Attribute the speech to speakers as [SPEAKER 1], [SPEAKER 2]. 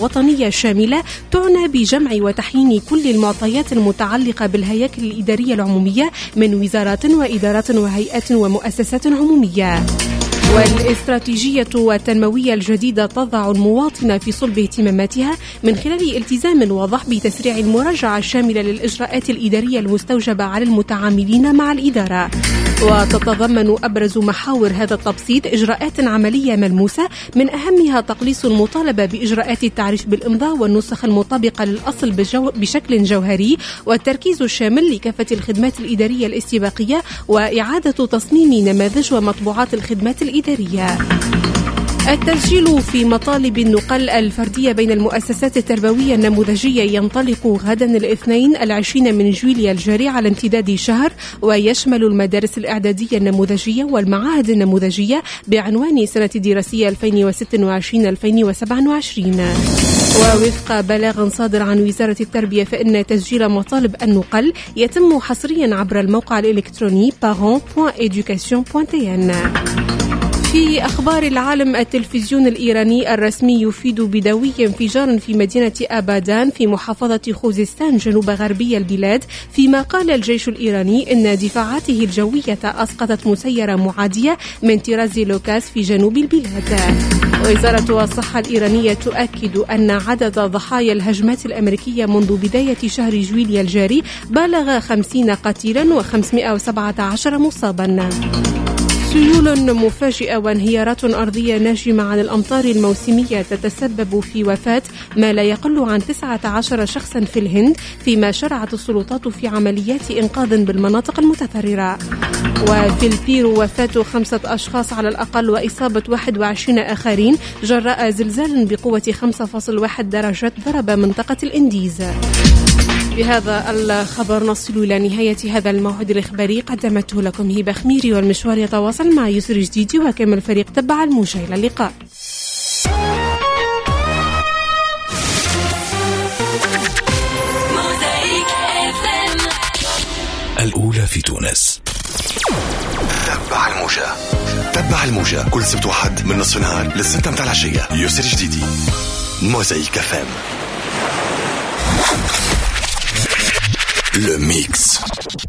[SPEAKER 1] وطنية شاملة تعنى بجمع وتحيين كل المعطيات المتعلقة بالهياكل الإدارية العمومية من وزارات وإدارات وهيئات ومؤسسات عمومية. والاستراتيجية والتنموية الجديدة تضع المواطن في صلب اهتماماتها من خلال التزام واضح بتسريع المراجعة الشاملة للإجراءات الإدارية المستوجبة على المتعاملين مع الإدارة. وتتضمن أبرز محاور هذا التبسيط إجراءات عملية ملموسة، من أهمها تقليص المطالبة بإجراءات التعريف بالإمضاء والنسخ المطابقة للأصل بشكل جوهري، والتركيز الشامل لكافة الخدمات الإدارية الاستباقية، وإعادة تصميم نماذج ومطبوعات الخدمات الإدارية. التسجيل في مطالب النقل الفردية بين المؤسسات التربوية النموذجية ينطلق غدا الاثنين 20 من جويليا الجاري على امتداد شهر، ويشمل المدارس الإعدادية النموذجية والمعاهد النموذجية بعنوان سنة دراسية 2026-2027. ووفق بلاغ صادر عن وزارة التربية، فإن تسجيل مطالب النقل يتم حصريا عبر الموقع الإلكتروني parents.education.tn. في أخبار العالم، التلفزيون الإيراني الرسمي يفيد بدوي انفجار في مدينة أبادان في محافظة خوزستان جنوب غربي البلاد، فيما قال الجيش الإيراني إن دفاعاته الجوية أسقطت مسيرة معادية من طراز لوكاس في جنوب البلاد. وزارة الصحة الإيرانية تؤكد أن عدد ضحايا الهجمات الأمريكية منذ بداية شهر جويليا الجاري بالغ 50 قتيلا و517 مصابا. سيول مفاجئة وانهيارات أرضية ناجمة عن الأمطار الموسمية تتسبب في وفاة ما لا يقل عن 19 شخصا في الهند، فيما شرعت السلطات في عمليات إنقاذ بالمناطق المتضررة. وفي البيرو وفاة 5 أشخاص على الأقل وإصابة 21 آخرين جراء زلزال بقوة 5.1 درجة ضرب منطقة الإنديز. بهذا الخبر نصل إلى نهاية هذا الموعد الإخباري، قدمته لكم هبة خميري، والمشوار يتواصل مع يسر جديدي وكامل فريق تبع الموجة. إلى اللقاء.
[SPEAKER 2] الأولى في تونس. تبع الموجة كل سبت وحد من نصف النهار للستة متاع العشية. يسر جديدي، موزايك FM. Le mix.